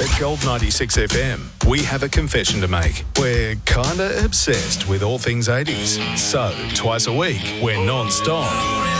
At Gold 96 FM, we have a confession to make. We're kinda obsessed with all things 80s. So, twice a week, we're non-stop